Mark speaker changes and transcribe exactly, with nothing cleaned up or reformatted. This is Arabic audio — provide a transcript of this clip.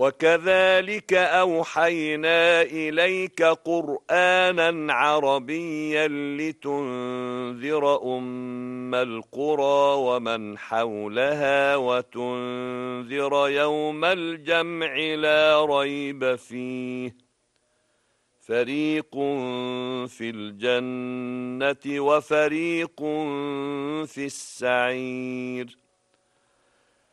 Speaker 1: وكذلك أوحينا إليك قرآنا عربيا لتنذر أم القرى ومن حولها وتنذر يوم الجمع لا ريب فيه فريق في الجنة وفريق في السعير